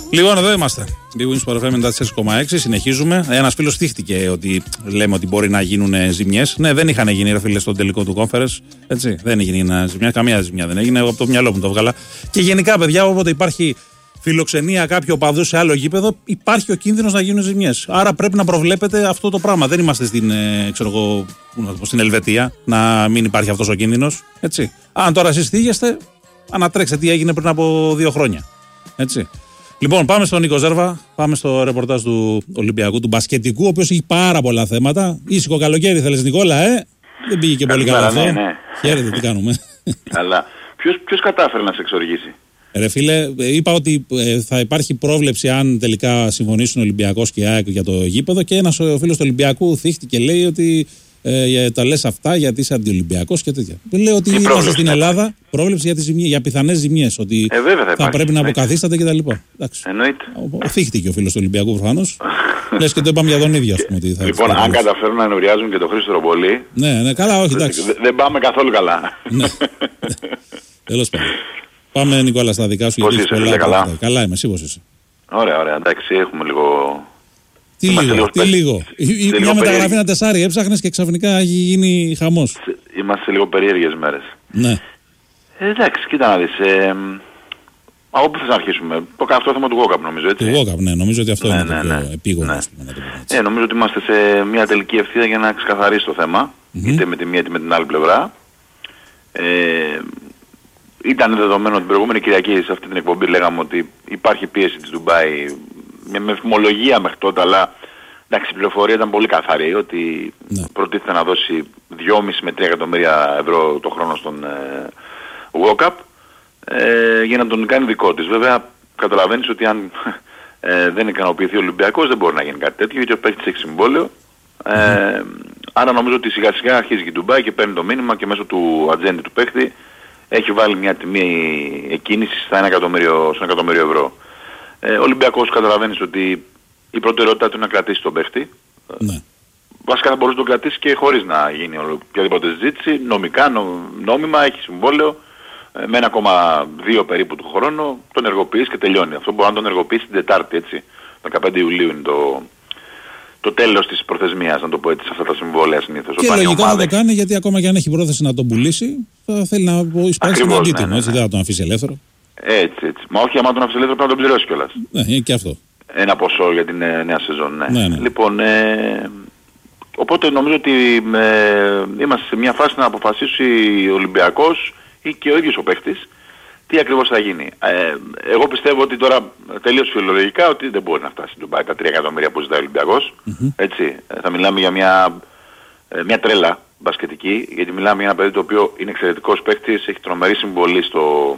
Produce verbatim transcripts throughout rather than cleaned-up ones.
Λοιπόν, εδώ είμαστε. Big Wins Sport εφ εμ ενενήντα τέσσερα κόμμα έξι. Συνεχίζουμε. Ένας φίλος στήχτηκε ότι λέμε ότι μπορεί να γίνουν ζημιές. Ναι, δεν είχαν γίνει, ρε φίλε, στον τελικό του conference. Έτσι. Δεν έγινε ζημιά. Καμία ζημιά δεν έγινε. Από το μυαλό μου το βγάλα. Και γενικά, παιδιά, όποτε υπάρχει φιλοξενία κάποιου οπαδού σε άλλο γήπεδο, υπάρχει ο κίνδυνος να γίνουν ζημιές. Άρα πρέπει να προβλέπετε αυτό το πράγμα. Δεν είμαστε στην, ε, ξέρω εγώ, στην Ελβετία να μην υπάρχει αυτός ο κίνδυνος. Έτσι. Αν τώρα εσείς θίγεστε, ανατρέξτε τι έγινε πριν από δύο χρόνια. Έτσι. Λοιπόν, πάμε στον Νίκο Ζέρβα, πάμε στο ρεπορτάζ του Ολυμπιακού, του μπασκετικού, ο οποίος έχει πάρα πολλά θέματα. Ήσυχο καλοκαίρι θέλεις, Νικόλα, ε? Δεν πήγε και πολύ καλά αυτό. Ναι, ναι. Χαίρετε, τι κάνουμε. Αλλά ποιος, ποιος κατάφερε να σε εξοργήσει? Ρε φίλε, είπα ότι ε, θα υπάρχει πρόβλεψη αν τελικά συμφωνήσουν Ολυμπιακός και ΑΕΚ για το γήπεδο, και ένας φίλος του Ολυμπιακού θύχτηκε και λέει ότι ε, τα λες αυτά γιατί είσαι αντιολυμπιακός και τέτοια. Λέω ότι είμαστε στην Ελλάδα, πρόβλεψη για, τις ζημιές, για πιθανές ζημιές, ότι ε, βέβαια, θα, θα υπάρχει, πρέπει να αποκαθίσταται κτλ. Εννοείται. Θύχτηκε ο φίλος του Ολυμπιακού προφανώς. Λες και το είπαμε για τον ίδιο, ας πούμε. Ότι θα λοιπόν, αν καταφέρουν να ενουριάζουν και τον Χρήστο Ρομπολή. Ναι, ναι, καλά, όχι, εντάξει. Δεν πάμε καθόλου καλά. Ναι. Τέλος πάντων. Πάμε, Νικόλα, στα δικά σου. Πώς γιατί είσαι, πολλά, καλά. Καλά είμαι, εσύ πώς είσαι? Ωραία, ωραία, εντάξει, έχουμε λίγο... Τι λίγο, λίγο, τι λίγο. Μια λίγο μεταγραφή ένα τεσάρι έψαχνες και ξαφνικά έχει γίνει χαμός. Είμαστε λίγο περίεργες μέρες. Ναι. Ε, εντάξει, κοίτα να δεις. Ε, από πού θες να αρχίσουμε? Το αυτό θέμα του Γόκαπ νομίζω, έτσι. Του Γόκαπ, ναι, νομίζω ότι αυτό ναι, είναι ναι, το ναι, πιο επίγον. ναι. Ε, νομίζω ότι είμαστε σε μια τελική ευθεία για να ξεκαθαρίσει το θέμα. Mm-hmm. Είτε με τη μία είτε με την άλλη πλευρά. Ε, Ήταν δεδομένο την προηγούμενη Κυριακή σε αυτή την εκπομπή λέγαμε ότι υπάρχει πίεση της Ντουμπάι με φημολογία μέχρι τότε, αλλά εντάξει, η πληροφορία ήταν πολύ καθαρή ότι ναι. προτίθεται να δώσει δυόμισι με τρία εκατομμύρια ευρώ το χρόνο στον ε, Walkup ε, για να τον κάνει δικό της. Βέβαια καταλαβαίνεις ότι αν ε, δεν ικανοποιηθεί ο Ολυμπιακός δεν μπορεί να γίνει κάτι τέτοιο, γιατί ο παίκτης έχει συμβόλαιο. Ε, mm-hmm. Άρα νομίζω ότι σιγά σιγά αρχίζει και η Ντουμπάι και παίρνει το μήνυμα και μέσω του ατζέντη του παίκτη έχει βάλει μια τιμή εκκίνησης στα ένα εκατομμύριο, στο ένα εκατομμύριο ευρώ. Ε, ο Ολυμπιακός καταλαβαίνεις ότι η προτεραιότητά του είναι να κρατήσει τον παίχτη. Ναι. Βασικά θα μπορούσε να τον κρατήσει και χωρίς να γίνει οποιαδήποτε συζήτηση. Νομικά, νο, νόμιμα, έχει συμβόλαιο ε, με ένα κόμμα δύο περίπου του χρόνου. Τον ενεργοποιείς και τελειώνει. Αυτό μπορεί να τον ενεργοποιήσει την Τετάρτη, έτσι. δεκαπέντε Ιουλίου είναι το, το τέλος της προθεσμίας, να το πω έτσι, σε αυτά τα συμβόλαια συνήθως. Και όταν λογικά θα το κάνει, γιατί ακόμα και αν έχει πρόθεση να τον πουλήσει, θα θέλει να εισπράξει ένα αντίτιμο, ναι, ναι, έτσι, ναι. δεν θα τον αφήσει ελεύθερο. Έτσι, έτσι. Μα όχι, άμα τον αφήσει ελεύθερο πρέπει να τον πληρώσει κιόλας. Ναι, είναι και αυτό. Ένα ποσό για την ε, νέα σεζόν, ναι. ναι, ναι. Λοιπόν, ε, οπότε νομίζω ότι ε, είμαστε σε μια φάση να αποφασίσει ο Ολυμπιακός ή και ο ίδιος ο παίχτης τι ακριβώς θα γίνει. Ε, εγώ πιστεύω ότι τώρα τελείως φιλολογικά ότι δεν μπορεί να φτάσει στην Ντουμπάι τα τρία εκατομμύρια που ζητάει ο Ολυμπιακός. Mm-hmm. Έτσι, θα μιλάμε για μια, μια τρέλα μπασκετική, γιατί μιλάμε για ένα παιδί το οποίο είναι εξαιρετικός παίκτης, έχει τρομερή συμβολή στο,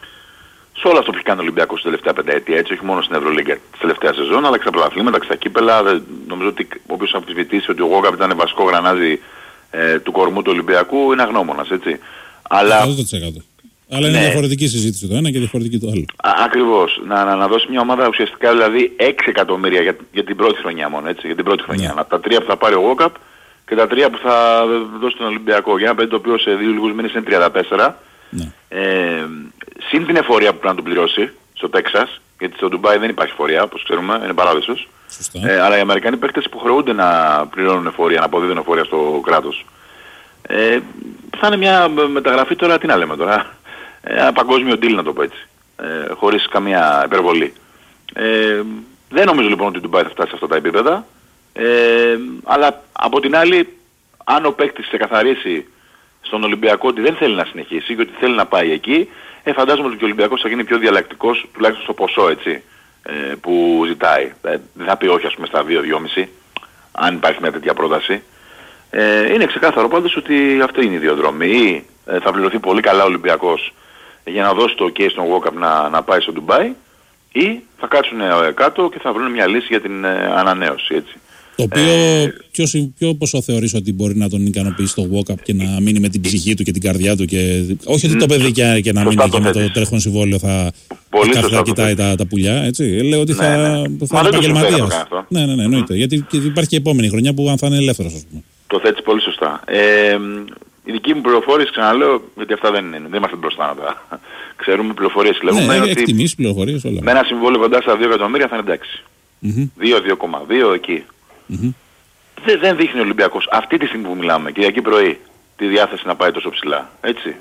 σε όλα αυτό που έχει κάνει ο Ολυμπιακός στην τελευταία πενταετία, έτσι, όχι μόνο στην Ευρωλίγκα της τελευταίας σεζόν, αλλά και στα πρωταθλήματα και στα κύπελα. Νομίζω ότι όποιος αμφισβητήσει ότι ο Γόκαπ ήταν βασικό γρανάζι ε, του κορμού του Ολυμπιακού είναι αγνώμονας, έτσι. Αλλά, εκατό τοις εκατό. Αλλά είναι ναι. διαφορετική συζήτηση το ένα και διαφορετική το άλλο. Α, ακριβώς. Να, να, να δώσει μια ομάδα ουσιαστικά δηλαδή έξι εκατομμύρια για, για την πρώτη χρονιά μόνο, έτσι, για την πρώτη χρονιά. Ναι. Τα τρία που θα πάρει ο Γόκαπ και τα τρία που θα δώσει τον Ολυμπιακό. Για ένα παιδί το οποίο σε δύο λίγους μήνες είναι τριάντα τέσσερα. Ναι. Ε, συν την εφορία που πρέπει να τον πληρώσει στο Τέξας, γιατί στο Ντουμπάι δεν υπάρχει εφορία, όπως ξέρουμε, είναι παράδεισος. Ε, αλλά οι Αμερικανοί παίκτες υποχρεούνται να πληρώνουν εφορία, να αποδίδουν εφορία στο κράτος. Ε, θα είναι μια μεταγραφή τώρα, τι να λέμε τώρα, ένα παγκόσμιο deal να το πω έτσι, ε, χωρίς καμία υπερβολή. Ε, δεν νομίζω λοιπόν ότι η Ντουμπάι θα φτάσει σε αυτά τα επίπεδα, ε, αλλά από την άλλη, αν ο παίκτης ξεκαθαρίσει στον Ολυμπιακό ότι δεν θέλει να συνεχίσει και ότι θέλει να πάει εκεί, ε, φαντάζομαι ότι και ο Ολυμπιακός θα γίνει πιο διαλλακτικός, τουλάχιστον στο ποσό, έτσι, ε, που ζητάει. Ε, δεν θα πει όχι, ας πούμε, στα δύο δυόμισι, αν υπάρχει μια τέτοια πρόταση. Ε, είναι ξεκάθαρο πάντως ότι αυτή είναι η διαδρομή. Ή ε, θα πληρωθεί πολύ καλά ο Ολυμπιακός για να δώσει το ok στον Walkup να, να πάει στο Ντουμπάι, ή θα κάτσουν ε, κάτω και θα βρουν μια λύση για την ε, ανανέωση, έτσι. Το οποίο, ε, ποιο, ποιο ποσό θεωρείς ότι μπορεί να τον ικανοποιήσει το Walkup και να μείνει με την ψυχή του και την καρδιά του, και όχι ότι το παιδί και, και να μείνει και με το τρέχον συμβόλαιο θα, θα, θα κοιτάει τα, τα πουλιά, έτσι. Λέω ότι ναι, θα, ναι. θα είναι επαγγελματίας. Ναι, ναι, ναι, εννοείται. Mm. Γιατί υπάρχει και η επόμενη χρονιά που αν θα είναι ελεύθερος, ας πούμε. Το θέτεις πολύ σωστά. Ε, η δική μου πληροφόρηση, ξαναλέω, γιατί αυτά δεν είναι, δεν είμαστε μπροστά να τα ξέρουμε, πληροφορίες λέγουμε, ναι, ότι εκτιμήσεις, πληροφορίες, όλα. Με ένα συμβόλαιο κοντά στα δύο εκατομμύρια θα είναι εντάξει. Mm-hmm. δύο, δύο κόμμα δύο εκεί. Mm-hmm. Δεν, δεν δείχνει ο Ολυμπιακός αυτή τη στιγμή που μιλάμε, Κυριακή πρωί, τη διάθεση να πάει τόσο ψηλά. Έτσι.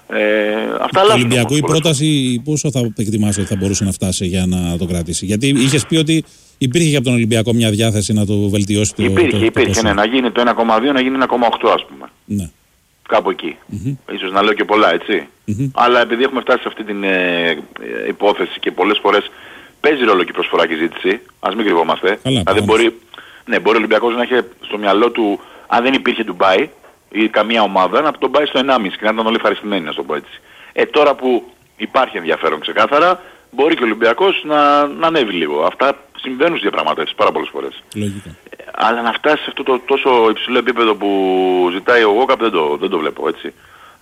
Ε, αυτά το Ολυμπιακό η πρόταση πόσο θα εκτιμάς ότι θα μπορούσε να φτάσει για να το κρατήσει? Γιατί είχες πει ότι υπήρχε και από τον Ολυμπιακό μια διάθεση να το βελτιώσει το Υπήρχε, το, υπήρχε, το ναι, να γίνει το ένα κόμμα δύο, να γίνει ένα κόμμα οκτώ ας πούμε. Ναι. Κάπου εκεί. Mm-hmm. Ίσως να λέω και πολλά, έτσι. Mm-hmm. Αλλά επειδή έχουμε φτάσει σε αυτή την ε, ε, υπόθεση και πολλές φορές παίζει ρόλο και η προσφορά και η ζήτηση, ας μην κρυβόμαστε. Δηλαδή μπορεί, ναι, μπορεί ο Ολυμπιακός να έχει στο μυαλό του, αν δεν υπήρχε Ντουμπάι ή καμία ομάδα, να τον πάει στο ενάμιση και να ήταν όλοι ευχαριστημένοι, να το πω έτσι. Ε, τώρα που υπάρχει ενδιαφέρον ξεκάθαρα, μπορεί και ο Ολυμπιακός να, να ανέβει λίγο. Αυτά συμβαίνουν στις διαπραγματεύσεις πάρα πολλές φορές. Λογικά. Ε, αλλά να φτάσει σε αυτό το τόσο υψηλό επίπεδο που ζητάει ο Γόκαπ δεν το, δεν το βλέπω, έτσι.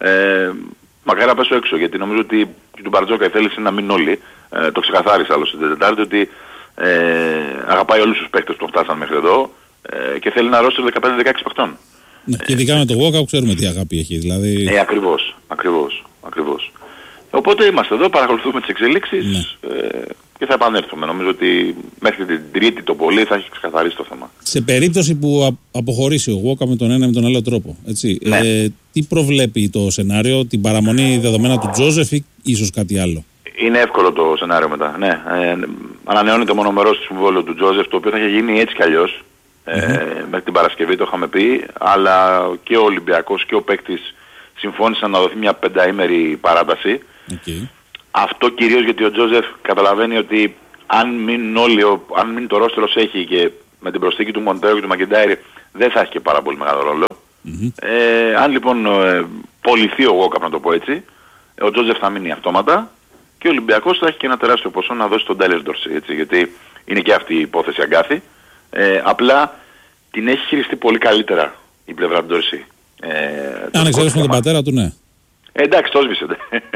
Ε, μακάρι να πέσω έξω, γιατί νομίζω ότι και του Μπαρτζόκα η θέληση είναι να μείνουν όλοι. Ε, το ξεκαθάρισα άλλωστε την Τετάρτη ότι ε, αγαπάει όλους τους παίκτες που φτάσαν μέχρι εδώ ε, και θέλει ένα ρόστερ δεκαπέντε δεκαέξι παιχτών. Ναι, και ειδικά με το Γόκαπ ξέρουμε τι αγάπη έχει. Δηλαδή... Ε, ακριβώς, ακριβώς, ακριβώς. Οπότε είμαστε εδώ, παρακολουθούμε τις εξελίξεις ναι. ε, και θα επανέλθουμε. Νομίζω ότι μέχρι την Τρίτη το πολύ θα έχει ξεκαθαρίσει το θέμα. Σε περίπτωση που αποχωρήσει ο Γόκαπ με τον ένα ή με τον άλλο τρόπο, έτσι, ναι. ε, τι προβλέπει το σενάριο, την παραμονή δεδομένα του Τζόζεφ ή ίσως κάτι άλλο? Είναι εύκολο το σενάριο μετά. Ναι. Ε, ανανεώνεται μονομερός το συμβόλαιο του Τζόζεφ, το οποίο θα είχε γίνει έτσι κι αλλιώς. Mm-hmm. Ε, μέχρι την Παρασκευή το είχαμε πει, αλλά και ο Ολυμπιακός και ο παίκτης συμφώνησαν να δοθεί μια πενταήμερη παράταση. Okay. Αυτό κυρίως γιατί ο Τζόζεφ καταλαβαίνει ότι αν μείνουν όλοι, αν μείνει το ρόστερος έχει και με την προσθήκη του Μοντέο και του Μακεντάιρ δεν θα έχει και πάρα πολύ μεγάλο ρόλο. Mm-hmm. Ε, αν λοιπόν ε, πολιθεί ο Γόκαπ, να το πω έτσι, ο Τζόζεφ θα μείνει αυτόματα και ο Ολυμπιακός θα έχει και ένα τεράστιο ποσό να δώσει τον Τάιλερ Ντόρσεϊ, έτσι, γιατί είναι και αυτή η υπόθεση αγκάθι. Ε, απλά την έχει χειριστεί πολύ καλύτερα η πλευρά του Ντόρσεϊ. Ε, αν εξαιρέσουμε τον πατέρα του, ναι. Ε, εντάξει, το έσβησε.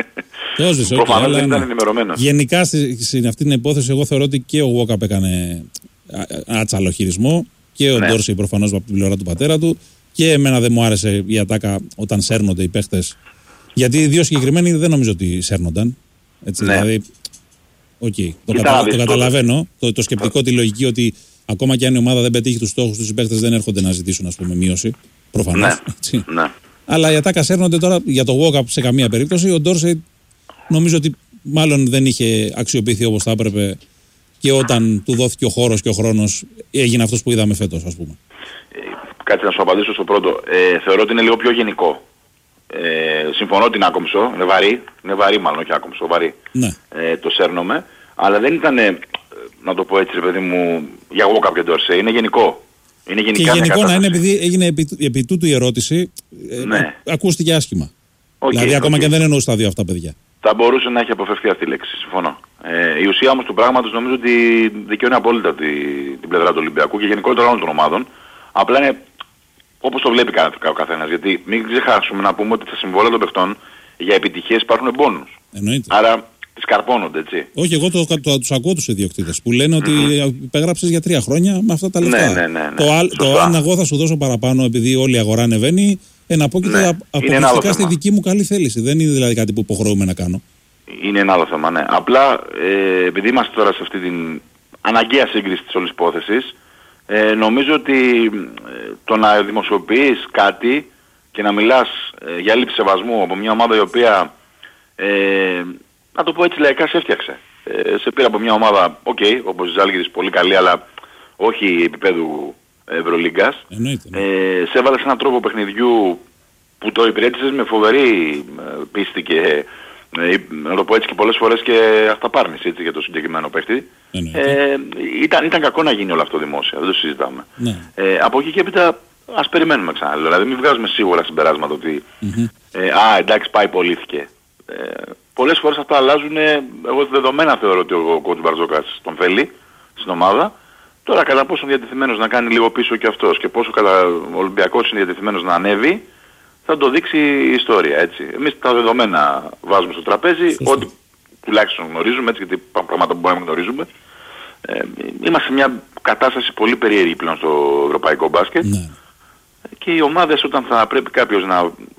Το έσβησε, okay, προφανώς δεν ήταν ναι. ενημερωμένος. Γενικά σε αυτή την υπόθεση εγώ θεωρώ ότι και ο Γόκαπ έκανε άτσαλο χειρισμό και ο ναι. Ντόρσεϊ προφανώς από την πλευρά του πατέρα του και εμένα δεν μου άρεσε η ατάκα όταν σέρνονται οι παίχτες, γιατί οι δύο συγκεκριμένοι δεν νομίζω ότι σέρνονταν. Έτσι, ναι. Δηλαδή, okay, το, κατα... το καταλαβαίνω, το, το σκεπτικό, τη λογική ότι ακόμα και αν η ομάδα δεν πετύχει τους στόχους τους, οι παίχτες δεν έρχονται να ζητήσουν, ας πούμε, μείωση. Προφανώς. Ναι. Ναι. Αλλά οι ατάκα σέρνονται τώρα για το Γόκαπ σε καμία περίπτωση. Ο Ντόρσεϊ νομίζω ότι μάλλον δεν είχε αξιοποιηθεί όπως θα έπρεπε και όταν του δόθηκε ο χώρος και ο χρόνος έγινε αυτός που είδαμε φέτος, ας πούμε. Ε, κάτσε να σου απαντήσω στο πρώτο. Ε, θεωρώ ότι είναι λίγο πιο γενικό. Ε, συμφωνώ ότι είναι άκομψο, είναι βαρύ, είναι βαρύ μάλλον, όχι άκομψο, βαρύ. Ναι. Ε, το σέρνομαι, αλλά δεν ήταν, ε, να το πω έτσι, ρε παιδί μου, για εγώ κάποιο Ντόρσεϊ, είναι γενικό. Είναι γενικά και γενικό να είναι επειδή έγινε επί, επί τούτου η ερώτηση, ναι. ε, ακούστηκε άσχημα. Okay, δηλαδή ακόμα okay. και δεν εννοούσα τα δύο αυτά παιδιά. Θα μπορούσε να έχει αποφευθεί αυτή η λέξη, συμφωνώ. Ε, η ουσία όμως του πράγματος νομίζω ότι δικαιώνει απόλυτα τη, την πλευρά του Ολυμπιακού και γενικότερα όλων των ομάδων. Απλά είναι όπως το βλέπει ο καθένας. Γιατί μην ξεχάσουμε να πούμε ότι τα συμβόλαια των παιχτών για επιτυχίες υπάρχουν μπόνους. Εννοείται. Άρα τις καρπώνονται, έτσι. Όχι, εγώ το, το, το, τους ακούω τους ιδιοκτήτες που λένε ότι mm-hmm. υπέγραψες για τρία χρόνια με αυτά τα λεφτά. Ναι, ναι, ναι, ναι. Το, το αν εγώ θα σου δώσω παραπάνω επειδή όλη η αγορά ανεβαίνει, εναπόκειται ναι. αποκλειστικά στη δική μου καλή θέληση. Δεν είναι δηλαδή κάτι που υποχρεούμε να κάνω. Είναι ένα άλλο θέμα, ναι. Απλά ε, επειδή είμαστε τώρα σε αυτή την αναγκαία σύγκριση της όλης υπόθεσης, ε, νομίζω ότι ε, το να δημοσιοποιείς κάτι και να μιλάς ε, για έλλειψη σεβασμού από μια ομάδα η οποία, ε, να το πω έτσι λαϊκά, σε έφτιαξε. Ε, σε πήρα από μια ομάδα, οκ, okay, όπως η Ζάλγκιρις, πολύ καλή, αλλά όχι επίπεδου Ευρωλίγκας. Εννοείται. Ε, σε έβαλε σε έναν τρόπο παιχνιδιού που το υπηρέτησες με φοβερή πίστη και, να το πω έτσι, και πολλές φορές και αυταπάρνηση, έτσι, για το συγκεκριμένο παίχτη. Ε, ήταν, ήταν κακό να γίνει όλο αυτό δημόσια, δεν το συζητάμε. Ναι. Ε, από εκεί και έπειτα ας περιμένουμε ξανά. Δηλαδή μην βγάζουμε σίγουρα συμπεράσματα ότι mm-hmm. ε, α, εντάξει, πάει, πωλήθηκε. Ε, πολλές φορές αυτά αλλάζουν. Εγώ δεδομένα θεωρώ ότι ο κότς Μπαρτζόκας τον θέλει στην ομάδα. Τώρα κατά πόσο είναι διατεθειμένος να κάνει λίγο πίσω και αυτός και πόσο κατά ο Ολυμπιακός είναι διατεθειμένος να ανέβει, θα το δείξει η ιστορία, έτσι. Εμείς τα δεδομένα βάζουμε στο τραπέζι, Σωστή. Ό,τι τουλάχιστον γνωρίζουμε, έτσι, γιατί πράγματα που μπορούμε να γνωρίζουμε. Ε, είμαστε σε μια κατάσταση πολύ περίεργη πλέον στο ευρωπαϊκό μπάσκετ. Ναι. Και οι ομάδες, όταν θα πρέπει κάποιος να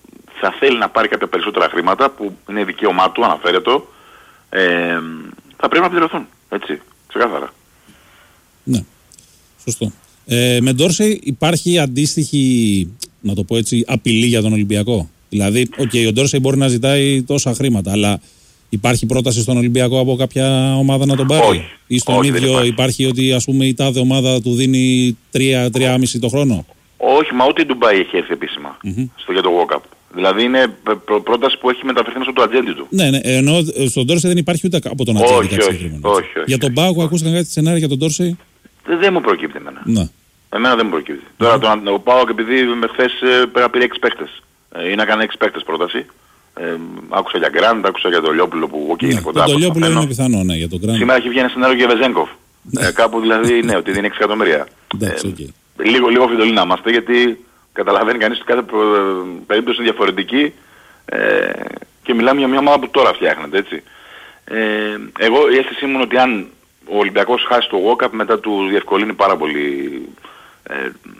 θα θέλει να πάρει κάποια περισσότερα χρήματα που είναι δικαίωμά του, αναφέρετο, ε, θα πρέπει να πληρωθούν. Έτσι, ξεκάθαρα. Ναι, σωστό. Ε, με Ντόρσεϊ υπάρχει αντίστοιχη, να το πω έτσι, απειλή για τον Ολυμπιακό. Δηλαδή, okay, ο Ντόρσεϊ μπορεί να ζητάει τόσα χρήματα, αλλά υπάρχει πρόταση στον Ολυμπιακό από κάποια ομάδα να τον πάρει? Όχι. Ή στον Όχι, ίδιο υπάρχει. υπάρχει ότι ας πούμε η τάδε ομάδα του δίνει τρία με τρία κόμμα πέντε το χρόνο? Όχι, μα ούτε η Ντουμπάι έχει έρθει επίσημα mm-hmm. στο για το World Cup. Δηλαδή είναι προ- πρόταση που έχει μεταφερθεί μέσα από το ατζέντη του. Ναι, ναι, ενώ στον Ντόρσεϊ δεν υπάρχει ούτε από τον ατζέντη. Όχι, όχι, όχι, όχι. Για τον Πάοκ ακούστηκαν κάτι σενάρια για τον Ντόρσεϊ? Δεν, δεν μου προκύπτει εμένα. Ναι. Εμένα δεν μου προκύπτει. Mm-hmm. Τώρα τον, ο Πάοκ επειδή χθες πέρα πήρε έξι παίκτες. Ε, είναι να κάνει έξι παίκτες πρόταση. Ε, άκουσα για Γκραντ, άκουσα για τον Λιόπουλο που okay, ναι, είναι κοντά. Το Λιόπουλο είναι πιθανό, ναι, για τον Γκραντ. Σήμερα έχει βγει ένα σενάριο για Βεζέγκοφ. ε, κάπου δηλαδή, ναι, ότι δίνει έξι εκατομμύρια. Εντάξει, οκ. ε, λίγο, λίγο φιντολή να είμαστε, γιατί καταλαβαίνει κανείς ότι κάθε περίπτωση είναι διαφορετική ε, και μιλάμε για μια ομάδα που τώρα φτιάχνεται, έτσι. Ε, εγώ η αίσθησή μου είναι ότι αν ο Ολυμπιακός χάσει το World Cup, μετά του διευκολύνει πάρα πολύ ε,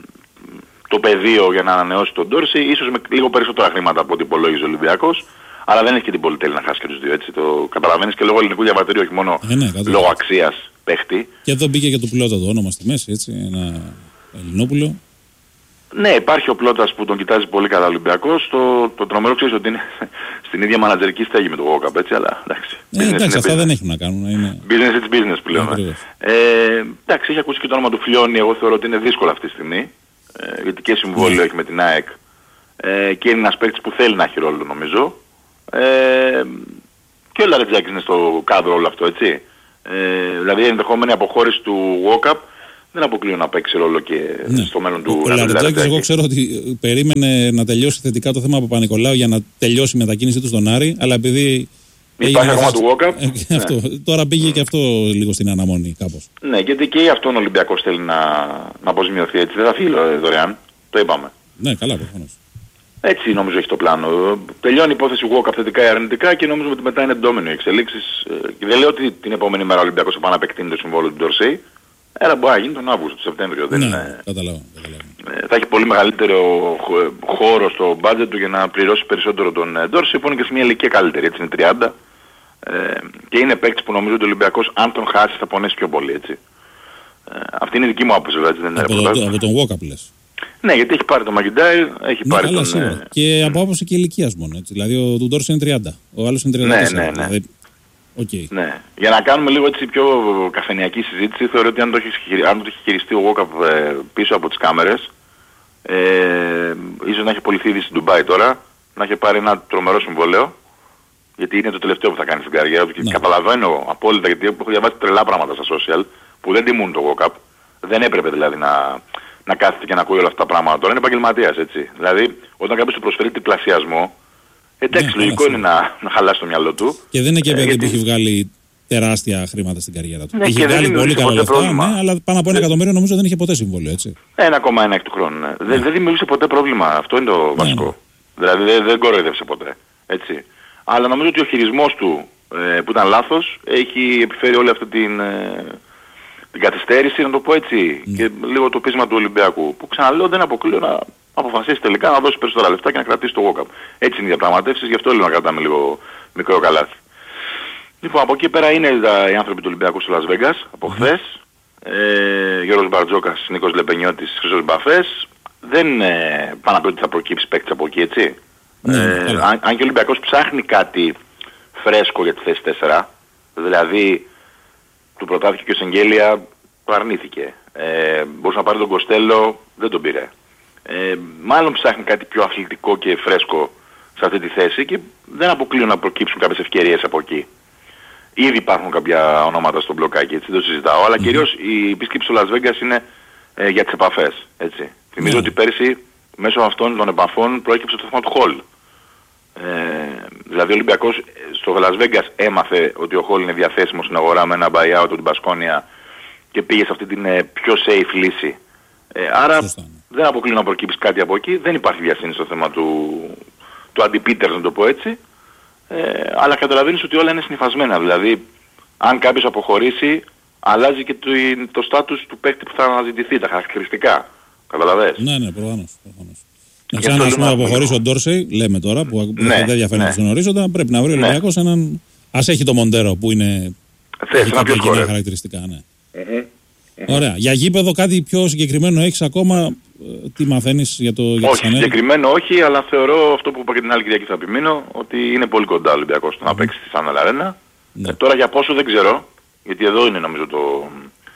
το πεδίο για να ανανεώσει τον Ντόρσεϊ, ίσως με λίγο περισσότερα χρήματα από ό,τι υπολόγιζε ο Ολυμπιακός, αλλά δεν έχει και την πολυτέλεια να χάσει και τους δύο, έτσι. Το καταλαβαίνεις, και λόγω ελληνικού διαβατηρίου, όχι μόνο ε, ναι, λόγω αξίας παίχτη. Και εδώ μπήκε και το πιλότα το όνομα στη μέση, έτσι, ένα Ελληνόπουλο. Ναι, υπάρχει ο Πλώτας που τον κοιτάζει πολύ καλά ο Ολυμπιακός. Το, το τρομερό ξέρεις ότι είναι στην ίδια μανατζερική στέγη με το World Cup, έτσι, αλλά εντάξει. Ε, εντάξει, αυτά business. Δεν έχουν να κάνουν. Είναι... Business it's business πλέον. Ε, εντάξει, έχει ακούσει και το όνομα του Φιλιώνη, εγώ θεωρώ ότι είναι δύσκολο αυτή τη στιγμή. Ε, γιατί και συμβόλαιο yeah. έχει με την ΑΕΚ ε, και είναι ένας παίκτης που θέλει να έχει ρόλο, νομίζω. Ε, και ο Λαρετζάκης είναι στο κάδρο όλο αυτό, έτσι. Ε, δηλαδή η ενδεχόμενη αποχώρηση του World Cup δεν αποκλείω να παίξει ρόλο και ναι. στο μέλλον του. Ο Λαρετζάκης, εγώ ξέρω ότι περίμενε να τελειώσει θετικά το θέμα από Παπα-Νικολάου για να τελειώσει η μετακίνησή του στον Άρη, αλλά επειδή. Υπάρχει ακόμα του World Cup. Ε, αυτό. Ναι. Τώρα πήγε και αυτό λίγο στην αναμονή κάπως. Ναι, γιατί και αυτόν ο Ολυμπιακός θέλει να, να αποσμειωθεί, έτσι. Δεν θα φύγει δωρεάν. Το είπαμε. Ναι, καλά, προφανώς. Έτσι νομίζω έχει το πλάνο. Τελειώνει η υπόθεση World Cup θετικά ή αρνητικά και νομίζω ότι μετά είναι ντόμινο οι εξελίξεις. Και δεν λέω ότι την επόμενη μέρα ο Ολυμπιακός θα πάει να επεκτείνει το συμβόλαιο του Ντόρσεϊ. Έλα μπορεί να γίνει τον Αύγουστο, τον Σεπτέμβριο. Ναι, είναι... καταλάβω, καταλάβω. Ε, θα έχει πολύ μεγαλύτερο χώρο στο budget του για να πληρώσει περισσότερο τον Ντόρσεϊ, που είναι και σε μια ηλικία καλύτερη, έτσι είναι τριάντα. Ε, και είναι παίκτης που νομίζω ότι ο Ολυμπιακός αν τον χάσει θα πονέσει πιο πολύ, έτσι. Ε, αυτή είναι η δική μου άποψη, έτσι δεν είναι από, το, από τον Walkup λες? Ναι, γιατί έχει πάρει τον Μαγκιντάιρ, έχει ναι, πάρει καλά, τον... Σίγουρα. Ε... Και από άποψη και ηλικίας μόνο, έτσι. Δηλαδή ο του Ντόρσεϊ είναι τριάντα, ο άλλος είναι τριάντα τέσσερα. Ναι, ναι, ναι. Δηλαδή... Okay. Ναι. Για να κάνουμε λίγο έτσι πιο καφενειακή συζήτηση, θεωρώ ότι αν το έχει, αν το έχει χειριστεί ο Walkup ε, πίσω από τις κάμερες, ε, ίσως να έχει πολυθεί ήδη στην Ντουμπάι τώρα, να έχει πάρει ένα τρομερό συμβόλαιο, γιατί είναι το τελευταίο που θα κάνει στην καριέρα του και ναι. Καταλαβαίνω απόλυτα, γιατί έχω διαβάσει τρελά πράγματα στα social που δεν τιμούν το Walkup. Δεν έπρεπε δηλαδή να, να κάθεται και να ακούει όλα αυτά τα πράγματα. Τώρα είναι επαγγελματίας, έτσι. Δηλαδή όταν κάποιος του προσφέρει διπλασιασμό, εντάξει, ναι, λογικό είναι να, να χαλάσει το μυαλό του. Και δεν είναι και παιδί ε, γιατί... που έχει βγάλει τεράστια χρήματα στην καριέρα του. Ναι, έχει βγάλει πολύ καλά λεφτά, ναι, αλλά πάνω από ένα εκατομμύριο νομίζω δεν είχε ποτέ συμβόλαιο, έτσι. ένα κόμμα ένα εκ του χρόνου, ναι. Ναι. Δεν, δεν δημιούργησε ποτέ πρόβλημα, αυτό είναι το βασικό. Ναι. Δηλαδή δεν, δεν κοροϊδεύσε ποτέ, έτσι. Αλλά νομίζω ότι ο χειρισμός του, ε, που ήταν λάθος, έχει επιφέρει όλη αυτή την, ε, την καθυστέρηση, να το πω έτσι, ναι. Και λίγο το πείσμα του Ολυμπιακού, που ξαναλέω δεν αποκλείω να αποφασίσει τελικά να δώσει περισσότερα λεφτά και να κρατήσει το Walkup. Έτσι είναι οι διαπραγματεύσεις, γι' αυτό λέω να κρατάμε λίγο μικρό καλάθι. Λοιπόν, από εκεί πέρα είναι οι άνθρωποι του Ολυμπιακού στο Las Vegas, από χθες. Ε, Γιώργος Μπαρτζόκας, Νίκος Λεπενιώτης, Χρήστος Μπαφές. Δεν ε, πάνε να πει ότι θα προκύψει παίκτης από εκεί, έτσι. Ναι, ε, αν, αν και ο Ολυμπιακός ψάχνει κάτι φρέσκο για τη θέση τέσσερα, δηλαδή του προτάθηκε και ο Σεγγέλια, το αρνήθηκε. Ε, μπορούσε να πάρει τον Κοστέλο, δεν τον πήρε. Ε, μάλλον ψάχνει κάτι πιο αθλητικό και φρέσκο σε αυτή τη θέση και δεν αποκλείω να προκύψουν κάποιες ευκαιρίες από εκεί. Ήδη υπάρχουν κάποια ονόματα στο μπλοκάκι, έτσι, δεν το συζητάω, αλλά mm-hmm. κυρίως η επίσκεψη στο Las Vegas είναι ε, για τις επαφές, έτσι. Mm-hmm. Θυμίζω ότι πέρσι μέσω αυτών των επαφών προέκυψε το θέμα του Χολ. Ε, δηλαδή ο Ολυμπιακός στο Las Vegas έμαθε ότι ο Χολ είναι διαθέσιμος στην αγορά με ένα buyout του Μπασκόνια και πήγε σε αυτή την ε, πιο safe λύση. Ε, άρα Σωστά. δεν αποκλείω να προκύψει κάτι από εκεί, δεν υπάρχει διασύνη στο θέμα του, του αντιπίτερ, να το πω έτσι. Ε, αλλά καταλαβαίνεις ότι όλα είναι συνυφασμένα. Δηλαδή, αν κάποιος αποχωρήσει, αλλάζει και το, το στάτους του παίκτη που θα αναζητηθεί, τα χαρακτηριστικά. Καταλαβαίνεις. Ναι, ναι, προφανώς. Αν ας πούμε αποχωρήσει ο Ντόρσεϊ, λέμε τώρα, που ναι, δεν διαφέρει ναι. στον ορίζοντα, πρέπει να βρει ο Ολυμπιακός ναι. έναν. Ας έχει το Μοντέρο που είναι. Θες να πιο κοινά χαρακτηριστικά, ναι. Mm-hmm. Ωραία. Για γήπεδο κάτι πιο συγκεκριμένο έχεις ακόμα, τι μαθαίνεις για το για όχι, συγκεκριμένο όχι, αλλά θεωρώ αυτό που είπα και την άλλη Κυριακή θα επιμείνω, ότι είναι πολύ κοντά ο Ολυμπιακός mm-hmm. να παίξει στη Σαν Αρένα. Ναι. Ε, τώρα για πόσο δεν ξέρω, γιατί εδώ είναι νομίζω το,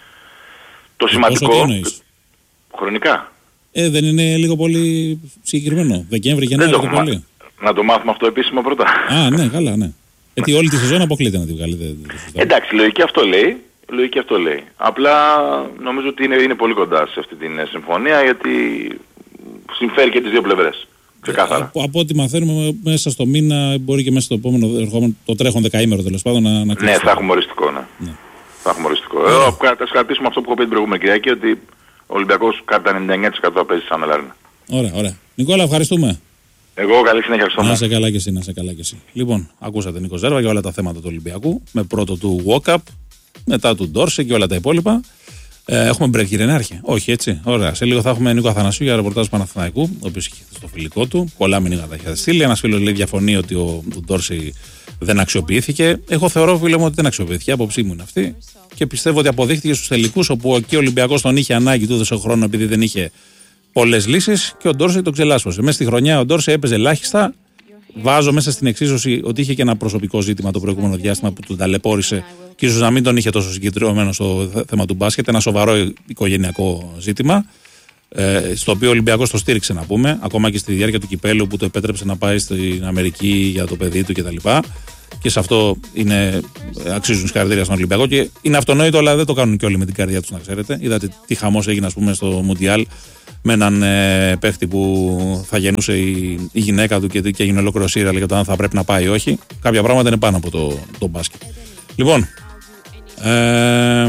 το σημαντικό. Χρονικά. Ε, δεν είναι λίγο πολύ συγκεκριμένο. Δεκέμβρη, Γενάρη, το πολύ. Να το μάθουμε αυτό επίσημα πρώτα. Α, ναι, καλά, ναι. Γιατί όλη τη σεζόν αποκλείται να τη βγάλει. Εντάξει, λογική αυτό λέει. Λογική αυτό λέει. Απλά νομίζω ότι είναι, είναι πολύ κοντά σε αυτή την συμφωνία, γιατί συμφέρει και τις δύο πλευρές. Ξεκάθαρα. Από, από ό,τι μαθαίνουμε, μέσα στο μήνα, μπορεί και μέσα στο επόμενο ερχόμενο, το τρέχον δεκαήμερο τέλος πάντων να, να κλείσει. Ναι, θα έχουμε οριστικό, ναι. ναι. Θα έχουμε οριστικό. Yeah. Εδώ θα κρατήσουμε αυτό που έχω πει την προηγούμενη Κυριακή, ότι ο Ολυμπιακός κατά ενενήντα εννιά τοις εκατό θα παίζει σαν Ελάρινα. Ωραία, ωραία. Νικόλα, ευχαριστούμε. Εγώ καλή συνέχεια στο Να σε καλά και εσύ, να σε καλά και εσύ. Λοιπόν, ακούσατε Νίκο Ζέρβα για όλα τα θέματα του Ολυμπιακού. Με πρώτο του walk-up, μετά του Ντόρσε και όλα τα υπόλοιπα. Ε, έχουμε break, κύριε Νάρχη. Όχι, έτσι. Ωραία. Σε λίγο θα έχουμε Νίκο Αθανασίου για ρεπορτάζ του Παναθηναϊκού, ο οποίος είχε στο φιλικό του. Πολλά μηνύματα είχε στείλει. Ένας φίλος λέει διαφωνεί ότι ο Ντόρσε δεν αξιοποιήθηκε. Εγώ θεωρώ, φίλε μου, ότι δεν αξιοποιήθηκε. Η άποψή μου είναι αυτή. Και πιστεύω ότι αποδείχθηκε στους τελικούς, όπου εκεί ο Ολυμπιακός τον είχε ανάγκη, του έδωσε χρόνο επειδή δεν είχε πολλές λύσεις και ο Ντόρσε τον ξελάσπωσε. Μέσα στη χρονιά ο Ντόρσε έπαιζε ελάχιστα. Βάζω μέσα στην εξίσωση ότι είχε και ένα προσωπικό ζήτημα το προηγούμενο διάστημα που τον ταλαιπώρησε και ίσως να μην τον είχε τόσο συγκεντρωμένο στο θέμα του μπάσκετ. Ένα σοβαρό οικογενειακό ζήτημα. Ε, στο οποίο ο Ολυμπιακός το στήριξε, να πούμε, ακόμα και στη διάρκεια του κυπέλου που το επέτρεψε να πάει στην Αμερική για το παιδί του κτλ. Και σε αυτό είναι, αξίζουν συγχαρητήρια στον Ολυμπιακό και είναι αυτονόητο, αλλά δεν το κάνουν και όλοι με την καρδιά τους, να ξέρετε. Είδατε τι χαμός έγινε, ας πούμε, στο Μουντιάλ με έναν ε, παίχτη που θα γεννούσε η, η γυναίκα του και, και έγινε ολόκληρο σύριαλ για το αν θα πρέπει να πάει ή όχι. Κάποια πράγματα είναι πάνω από το, το μπάσκετ. Λοιπόν, ε,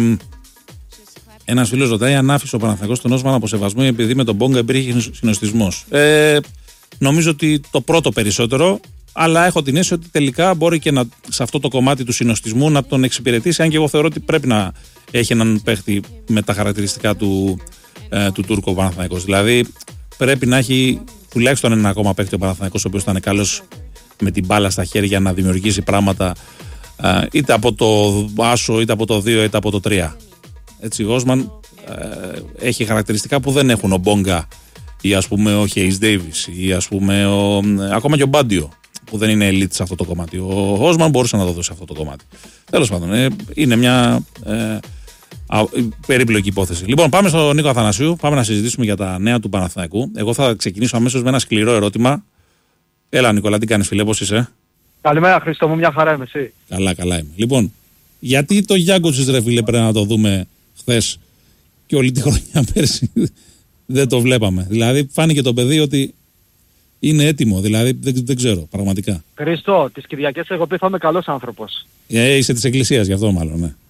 ένας φίλος ρωτάει αν άφησε ο Παναθηναϊκός τον Όσμαν από σεβασμό επειδή με τον Μπόγκα υπήρχε συνοστισμός. Ε, νομίζω ότι το πρώτο περισσότερο, αλλά έχω την αίσθηση ότι τελικά μπορεί και να, σε αυτό το κομμάτι του συνοστισμού να τον εξυπηρετήσει, αν και εγώ θεωρώ ότι πρέπει να έχει έναν παίχτη με τα χαρακτηριστικά του, ε, του Τούρκου ο Παναθηναϊκός. Δηλαδή πρέπει να έχει τουλάχιστον ένα ακόμα παίχτη ο Παναθηναϊκός, ο οποίος θα είναι καλός με την μπάλα στα χέρια να δημιουργήσει πράγματα ε, είτε από το άσο, είτε από το δύο, είτε από το τρία. Έτσι, ο Όσμαν ε, έχει χαρακτηριστικά που δεν έχουν ο Μπόγκα ή ας πούμε ο Χέις Ντέιβις ή ας πούμε ο, ακόμα και ο Μπάντιο, που δεν είναι elite σε αυτό το κομμάτι. Ο Όσμαν μπορούσε να το δώσει αυτό το κομμάτι. Τέλος πάντων, ε, είναι μια ε, α, περίπλοκη υπόθεση. Λοιπόν, πάμε στον Νίκο Αθανασίου, πάμε να συζητήσουμε για τα νέα του Παναθηναϊκού. Εγώ θα ξεκινήσω αμέσως με ένα σκληρό ερώτημα. Έλα, Νικόλα, τι κάνεις, φίλε, πώς είσαι? Καλημέρα, Χρήστο μου, μια χαρά είμαι, εσύ? Καλά, καλά είμαι. Λοιπόν, γιατί το Γιάνκοτσις, ρε φίλε, πρέπει να το δούμε χθες και όλη τη χρονιά πέρσι δεν το βλέπαμε? Δηλαδή, φάνηκε το παιδί ότι είναι έτοιμο, δηλαδή δεν, δεν ξέρω, πραγματικά. Χρήστο, τις Κυριακές έχω πει θα είμαι καλός άνθρωπος. Ε, είσαι της Εκκλησίας, γι' αυτό μάλλον, ναι.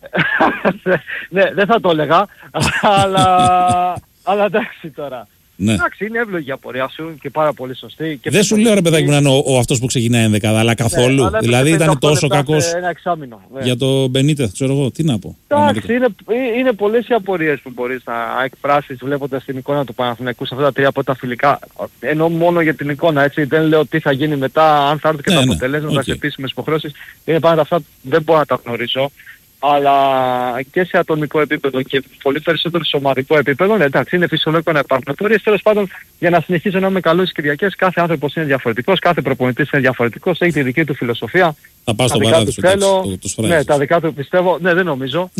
Ναι, δεν θα το έλεγα, αλλά, αλλά εντάξει τώρα. Ναι. Εντάξει, είναι εύλογη η απορία σου και πάρα πολύ σωστή. Και δεν σου λέω, ρε παιδάκι μου, να είναι ο, ο αυτός που ξεκινάει ενδεκάδα, αλλά καθόλου. Ναι, αλλά δηλαδή ήταν τόσο κακός ναι. για το Μπενίτεθ, ξέρω εγώ, τι να πω. Εντάξει, είναι, είναι πολλές οι απορίες που μπορείς να εκφράσεις βλέποντας την εικόνα του Παναθηναϊκού σε αυτά τα τρία πρώτα φιλικά. Ενώ μόνο για την εικόνα, έτσι. Δεν λέω τι θα γίνει μετά, αν θα έρθουν και ναι, τα αποτελέσματα, ναι, okay. σε επίσημες υποχρεώσεις. Είναι πάντα αυτά, δεν μπορώ να τα γνωρίσω. Αλλά και σε ατομικό επίπεδο και πολύ περισσότερο σε ομαδικό επίπεδο, ναι, εντάξει, είναι φυσιολογικό να υπάρχουν απορίες. Τέλος πάντων, για να συνεχίσω να είμαι καλός στις Κυριακές, κάθε άνθρωπος είναι διαφορετικός, κάθε προπονητής είναι διαφορετικός, έχει τη δική του φιλοσοφία. Θα πάω στο παράδεισο, θέλω, το, το ναι, τα δικά του πιστεύω, ναι, δεν νομίζω.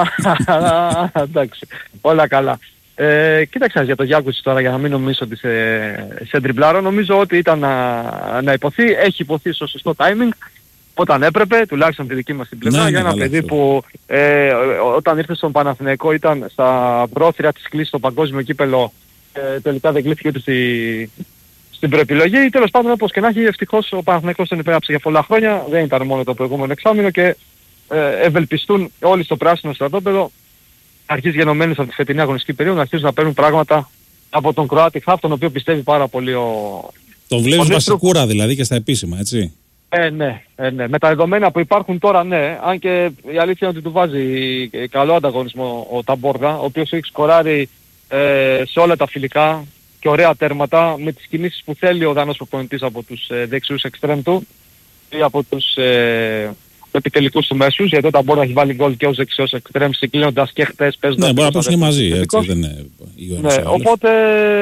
Αλλά εντάξει, όλα καλά. Ε, κοίταξε για το Γιάνκοτσις τώρα, για να μην νομίζω ότι σε, σε τριμπλάρω, νομίζω ότι ήταν να, να υποθεί, έχει υποθεί στο σωστό timing. Όταν έπρεπε, τουλάχιστον τη δική μας την πλευρά, ναι, για ένα παιδί αυτό. Που ε, όταν ήρθε στον Παναθηναϊκό ήταν στα πρόθυρα της κλίσης στο παγκόσμιο κύπελο, ε, τελικά δεν κλείθηκε ούτε στη, στην προεπιλογή. Τέλος πάντων, όπως και να έχει, ευτυχώς ο Παναθηναϊκός τον υπέγραψε για πολλά χρόνια, δεν ήταν μόνο το προηγούμενο εξάμηνο και ε, ευελπιστούν όλοι στο πράσινο στρατόπεδο, αρχής γενομένους από τη φετινή αγωνιστική περίοδο, να αρχίζουν να παίρνουν πράγματα από τον Κροάτι Χαφ, τον οποίο πιστεύει πάρα πολύ ο... Τον βλέπεις βασικούρα δηλαδή και στα επίσημα, έτσι? Ε, ναι, ε, ναι. Με τα δεδομένα που υπάρχουν τώρα, ναι. Αν και η αλήθεια είναι ότι του βάζει καλό ανταγωνισμό ο Ταμπόρδα, ο οποίος έχει σκοράρει ε, σε όλα τα φιλικά και ωραία τέρματα με τις κινήσεις που θέλει ο Δανός προπονητής από τους ε, δεξιούς εξτρέμ του ή από τους ε, επιτελικούς του μέσους, γιατί όταν μπορεί να έχει βάλει γκολ και ως δεξιός εξτρέμ συγκλίνοντας και χτες παίζοντας. Ναι, μπορεί να παίζουν και μαζί, έτσι, δεν είναι ναι, οπότε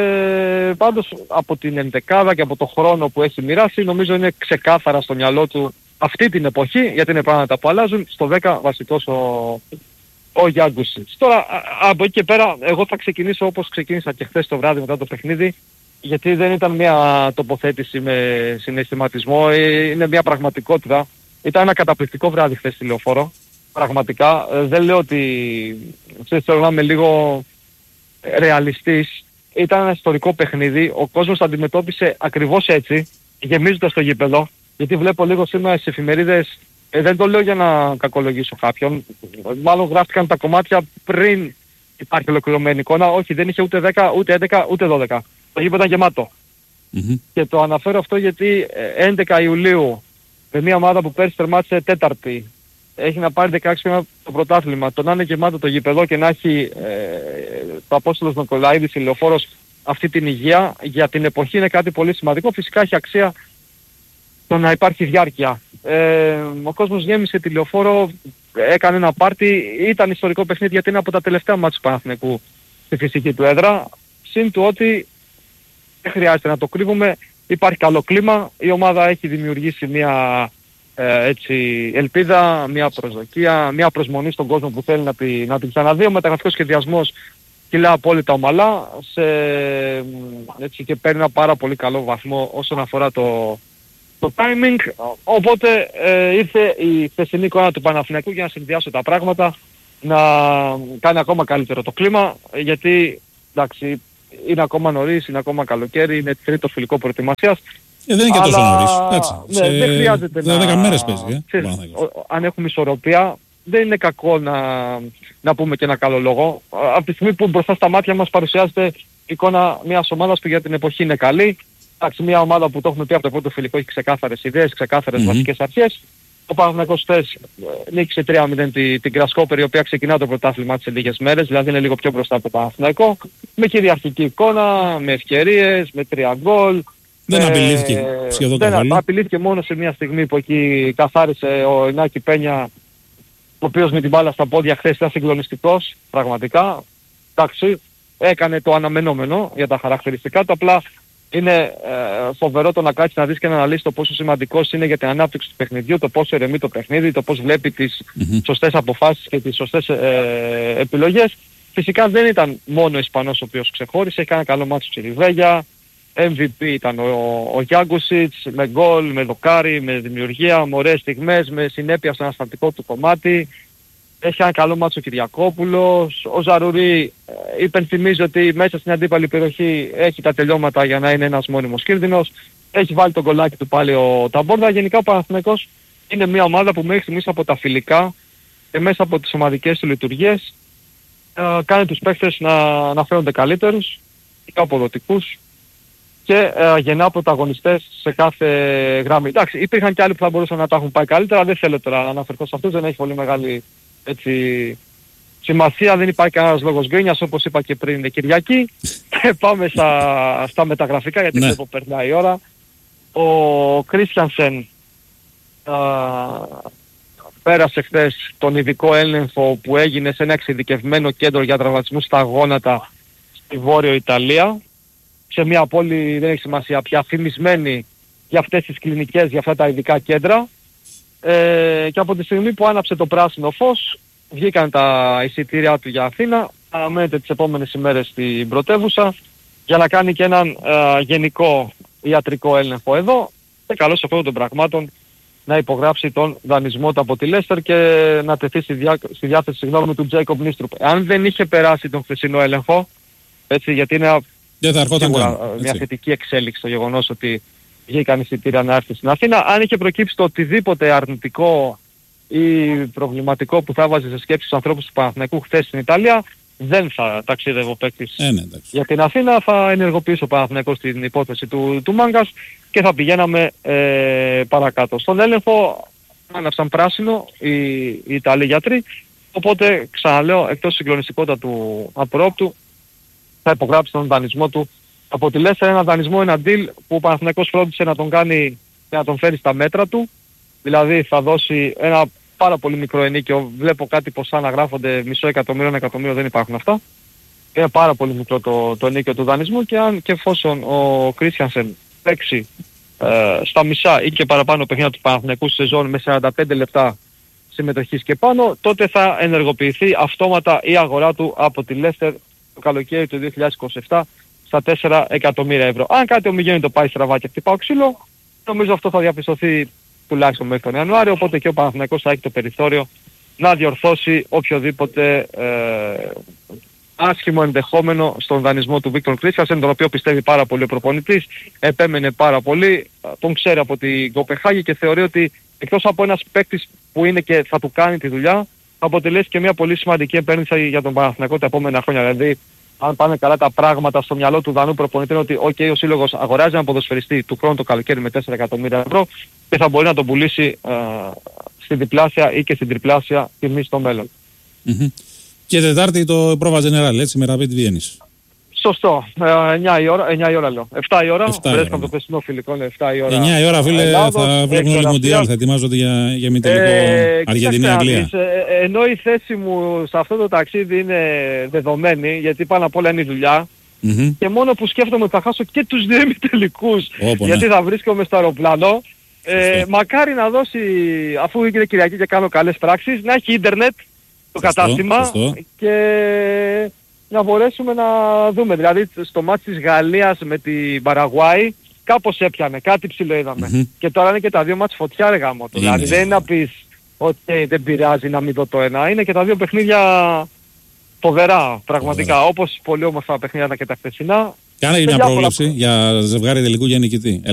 πάντως από την ενδεκάδα και από το χρόνο που έχει μοιράσει νομίζω είναι ξεκάθαρα στο μυαλό του αυτή την εποχή, γιατί είναι πράγματα που αλλάζουν, στο δέκα βασικός ο, ο Γιάνγκουσιτς. Τώρα α, από εκεί και πέρα εγώ θα ξεκινήσω όπως ξεκίνησα και χθες το βράδυ μετά το παιχνίδι, γιατί δεν ήταν μια τοποθέτηση με συναισθηματισμό, είναι μια πραγματικότητα. Ήταν ένα καταπληκτικό βράδυ χθες στη Λεωφόρο, πραγματικά. Ε, δεν λέω ότι θέλω να είμαι λίγο ρεαλιστής. Ήταν ένα ιστορικό παιχνίδι, ο κόσμος το αντιμετώπισε ακριβώς έτσι, γεμίζοντας το γήπεδο, γιατί βλέπω λίγο σήμερα στις εφημερίδες, ε, δεν το λέω για να κακολογήσω κάποιον, μάλλον γράφτηκαν τα κομμάτια πριν υπάρχει ολοκληρωμένη εικόνα, όχι δεν είχε ούτε δέκα, ούτε έντεκα, ούτε δώδεκα. Το γήπεδο ήταν γεμάτο. Mm-hmm. Και το αναφέρω αυτό γιατί έντεκα Ιουλίου, με μια ομάδα που πέρσι τερμάτισε τέταρτη, έχει να πάρει δεκαέξι το πρωτάθλημα, το να είναι γεμάτο το γήπεδο και να έχει ε, το Απόστολος Νικολαίδης η Λεωφόρος αυτή την υγεία, για την εποχή είναι κάτι πολύ σημαντικό. Φυσικά έχει αξία το να υπάρχει διάρκεια. Ε, ο κόσμος γέμισε τη Λεωφόρο, έκανε ένα πάρτι, ήταν ιστορικό παιχνίδι γιατί είναι από τα τελευταία μάτς του Παναθηναϊκού στη φυσική του έδρα, συν του ότι δεν χρειάζεται να το κρύβουμε, υπάρχει καλό κλίμα, η ομάδα έχει δημιουργήσει μια ε, έτσι, ελπίδα, μια προσδοκία, μια προσμονή στον κόσμο που θέλει να την, να την ξαναδεί. Ο μεταγραφικός σχεδιασμός κυλά απόλυτα ομαλά σε, έτσι, και παίρνει ένα πάρα πολύ καλό βαθμό όσον αφορά το, το timing. Οπότε ε, ήρθε η χθεσινή εικόνα του Παναθηναϊκού για να συνδυάσω τα πράγματα, να κάνει ακόμα καλύτερο το κλίμα, γιατί εντάξει, είναι ακόμα νωρίς, είναι ακόμα καλοκαίρι, είναι τρίτο φιλικό προετοιμασίας. Ε, δεν είναι και τόσο νωρίς. Έτσι, ναι, σε... δεν χρειάζεται να... δέκα μέρες παίζει. Ε, ξέρεις, ο, αν έχουμε ισορροπία, δεν είναι κακό να, να πούμε και ένα καλό λόγο. Από τη στιγμή που μπροστά στα μάτια μας παρουσιάζεται εικόνα μιας ομάδας που για την εποχή είναι καλή. Εντάξει, μια ομάδα που το έχουμε πει από το πρώτο φιλικό έχει ξεκάθαρες ιδέες, ξεκάθαρες mm-hmm. βασικές αρχές. Ο Παναθηναϊκός χθες νίκησε τρία μηδέν την, την Γκρασκόπερ, η οποία ξεκινά το πρωτάθλημά της σε λίγες μέρες, δηλαδή είναι λίγο πιο μπροστά από το Παναθηναϊκό, με κυριαρχική εικόνα, με ευκαιρίες, με τρία γκολ. Δεν ε, απειλήθηκε σχεδόν καθόλου. Δεν απειλήθηκε μόνο σε μια στιγμή που εκεί καθάρισε ο Ινάκη Πένια, ο οποίος με την μπάλα στα πόδια χθες ήταν συγκλονιστικός, πραγματικά. Εντάξει, έκανε το αναμενόμενο για τα χαρακτηριστικά του, απλά είναι ε, φοβερό το να κάτσεις να δεις και να αναλύσεις το πόσο σημαντικός είναι για την ανάπτυξη του παιχνιδιού, το πόσο ερεμεί το παιχνίδι, το πώς βλέπει τις mm-hmm. σωστές αποφάσεις και τις σωστές ε, επιλογές. Φυσικά δεν ήταν μόνο ο Ισπανός ο οποίος ξεχώρισε, έκανε καλό μάτσο Τσιριβέγια, εμ βι πι ήταν ο, ο Γιάνγκουσιτς, με γκολ, με δοκάρι, με δημιουργία, με ωραίες στιγμές, με συνέπεια στο αναστατικό του κομμάτι. Έχει ένα καλό μάτσο ο Κυριακόπουλος. Ο Ζαρουρί ε, υπενθυμίζει ότι μέσα στην αντίπαλη περιοχή έχει τα τελειώματα για να είναι ένας μόνιμος κίνδυνος. Έχει βάλει τον γκολάκι του πάλι ο Ταμπόρδα. Γενικά ο Παναθηναϊκός είναι μια ομάδα που μέχρι στιγμής από τα φιλικά και μέσα από τις ομαδικές του λειτουργίες ε, κάνει τους παίκτες να, να φαίνονται καλύτερους, πιο αποδοτικούς και ε, γεννά πρωταγωνιστές σε κάθε γραμμή. Εντάξει, υπήρχαν και άλλοι που θα μπορούσαν να τα έχουν πάει καλύτερα. Δεν θέλω τώρα να αναφερθώ σε αυτούς, δεν έχει πολύ μεγάλη έτσι, σημασία, δεν υπάρχει κανένας λόγος γκρίνιας, όπως είπα και πριν, είναι Κυριακή. Και πάμε στα, στα μεταγραφικά, γιατί ναι. βλέπω περνάει η ώρα. Ο Κρίστιανσεν πέρασε χθες τον ειδικό έλεγχο που έγινε σε ένα εξειδικευμένο κέντρο για τραυματισμούς στα γόνατα στη Βόρειο Ιταλία, σε μια πόλη, δεν έχει σημασία πια, φημισμένη για αυτές τις κλινικές, για αυτά τα ειδικά κέντρα. Ε, και από τη στιγμή που άναψε το πράσινο φως, βγήκαν τα εισιτήριά του για Αθήνα, αναμένεται τις επόμενες ημέρες στην πρωτεύουσα για να κάνει και έναν ε, γενικό ιατρικό έλεγχο εδώ και καλώς αυτών των πραγμάτων να υπογράψει τον δανεισμό του από τη Λέστερ και να τεθεί στη, διά, στη διάθεση συγγνώμη του Τζέικοπ Νίστρουπ. Αν δεν είχε περάσει τον χθεσινό έλεγχο, έτσι, γιατί είναι σίγουρα μια θετική εξέλιξη το γεγονός ότι βγήκαν εισιτήρια να έρθει στην Αθήνα. Αν είχε προκύψει το οτιδήποτε αρνητικό ή προβληματικό που θα βάζει σε σκέψεις στους ανθρώπους του Παναθηναϊκού χθες στην Ιταλία, δεν θα ταξίδευε ο παίκτης ε, ναι, για την Αθήνα. Θα ενεργοποιήσει ο Παναθηναϊκός την υπόθεση του, του Μάγκας και θα πηγαίναμε ε, παρακάτω. Στον έλεγχο άναψαν πράσινο οι, οι Ιταλοί γιατροί, οπότε ξαναλέω, εκτός συγκλονιστικότητα του απρόπτου, θα υπογράψει τον δανεισμό του Από τη Leicester ένα δανεισμό, ένα deal που ο Παναθηναϊκός φρόντισε να τον κάνει και να τον φέρει στα μέτρα του. Δηλαδή θα δώσει ένα πάρα πολύ μικρό ενίκιο. Βλέπω κάτι ποσά να γράφονται μισό εκατομμύριο, ένα εκατομμύριο, δεν υπάρχουν αυτά. Είναι πάρα πολύ μικρό το, το ενίκιο του δανεισμού και αν και εφόσον ο Κρίστιανσεν παίξει ε, στα μισά ή και παραπάνω παιχνίδια του Παναθηναϊκού σεζόν με σαράντα πέντε λεπτά συμμετοχής και πάνω, τότε θα ενεργοποιηθεί αυτόματα η αγορά του από τη Leicester το καλοκαίρι του δύο χιλιάδες είκοσι επτά στα τέσσερα εκατομμύρια ευρώ. Αν κάτι ομιγένει το πάει στραβά και χτυπάω ξύλο, νομίζω αυτό θα διαπιστωθεί τουλάχιστον μέχρι τον Ιανουάριο, οπότε και ο Παναθηναϊκός θα έχει το περιθώριο να διορθώσει οποιοδήποτε ε, άσχημο ενδεχόμενο στον δανεισμό του Βίκτορ Κρίστιανσεν, τον οποίο πιστεύει πάρα πολύ ο προπονητής, επέμενε πάρα πολύ, τον ξέρει από την Κοπεχάγη και θεωρεί ότι εκτός από ένας παίκτης που είναι και θα του κάνει τη δουλειά, θα αποτελέσει και μια πολύ σημαντική επένδυση για τον Παναθηναϊκό τα επόμενα χρόνια. Δηλαδή, αν πάνε καλά τα πράγματα στο μυαλό του Δανού προπονητή, είναι ότι okay, ο σύλλογος αγοράζει έναν ποδοσφαιριστή του χρόνου το καλοκαίρι με τέσσερα εκατομμύρια ευρώ και θα μπορεί να τον πουλήσει ε, στη διπλάσια ή και στην τριπλάσια τιμή στο μέλλον. Mm-hmm. Και Τετάρτη το πρόβα General, έτσι, με Rapid Βιέννης. Σωστό. Ε, εννιά η ώρα, εννιά η ώρα λέω. επτά η ώρα, βρέθηκαν το χθεσινό φιλικό, είναι επτά η ώρα. εννιά η ώρα, φίλε, Ελλάδος, θα βλέπουν όλοι Μουντιάλ, θα ετοιμάζονται για, για μη τελικό ε, Αργεντινή-Αγγλία. Ε, ενώ η θέση μου σε αυτό το ταξίδι είναι δεδομένη, γιατί πάνω απ' όλα είναι η δουλειά, mm-hmm. και μόνο που σκέφτομαι ότι θα χάσω και τους δύο ημιτελικούς, γιατί ναι. θα βρίσκομαι στο αεροπλάνο, ε, μακάρι να δώσει, αφού είναι Κυριακή και κάνω καλές πράξεις, να έχει ίντερνετ το σωστό, κατάστημα σωστό. Και να μπορέσουμε να δούμε. Δηλαδή στο μάτς της Γαλλίας με την Παραγουάη κάπως έπιανε, κάτι ψηλό είδαμε. Mm-hmm. Και τώρα είναι και τα δύο μάτς φωτιά ρε γάμο. Δηλαδή δεν είναι να πεις ότι okay, δεν πειράζει να μην δω το ένα. Είναι και τα δύο παιχνίδια φοβερά πραγματικά. Φοβερά. Όπως πολύ όμορφα παιχνίδια και τα χθεσινά. Κάνε μια πρόβλεψη για ζευγάρι τελικού για νικητή.